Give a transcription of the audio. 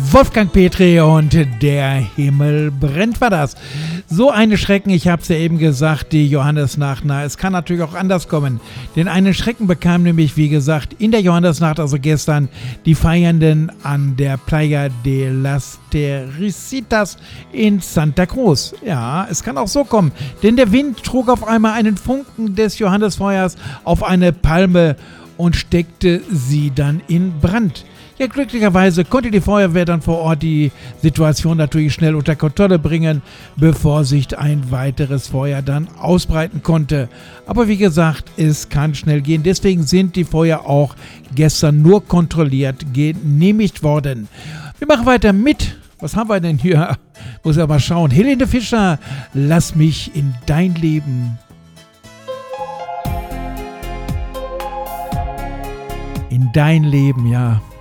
Wolfgang Petri und der Himmel brennt, war das. So eine Schrecken, ich habe es ja eben gesagt, die Johannesnacht. Na, es kann natürlich auch anders kommen. Denn einen Schrecken bekam nämlich, wie gesagt, in der Johannesnacht, also gestern, die Feiernden an der Playa de las Teresitas in Santa Cruz. Ja, es kann auch so kommen. Denn der Wind trug auf einmal einen Funken des Johannesfeuers auf eine Palme und steckte sie dann in Brand. Ja, glücklicherweise konnte die Feuerwehr dann vor Ort die Situation natürlich schnell unter Kontrolle bringen, bevor sich ein weiteres Feuer dann ausbreiten konnte. Aber wie gesagt, es kann schnell gehen. Deswegen sind die Feuer auch gestern nur kontrolliert genehmigt worden. Wir machen weiter mit. Was haben wir denn hier? Muss ja mal schauen. Helene Fischer, lass mich in dein Leben. In dein Leben, ja.